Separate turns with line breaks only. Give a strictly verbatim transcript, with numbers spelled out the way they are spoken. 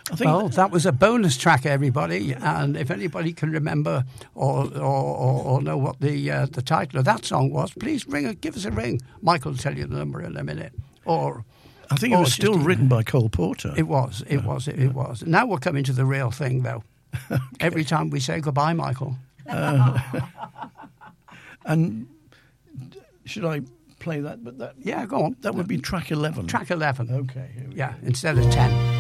I think
well, that was a bonus track, everybody, and if anybody can remember or or, or, or know what the uh, the title of that song was, please ring. Give us a ring. Michael will tell you the number in a minute. Or
I think it was still
just,
written by Cole Porter.
It was. It yeah. was. It, it was. Now we're coming to the real thing, though. Okay. Every time we say goodbye, Michael. Uh,
and should I play that? But that
yeah, go on.
That would be track eleven.
Track eleven.
Okay. Here we
yeah,
go.
instead of ten.